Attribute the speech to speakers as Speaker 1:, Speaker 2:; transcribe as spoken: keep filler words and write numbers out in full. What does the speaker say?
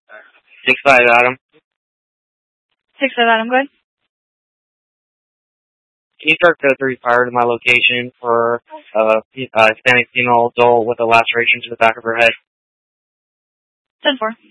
Speaker 1: Six five Adam.
Speaker 2: Six five Adam, go ahead.
Speaker 1: Can you start code three prior to my location for uh, a Hispanic female adult with a laceration to the back of her head?
Speaker 2: ten four.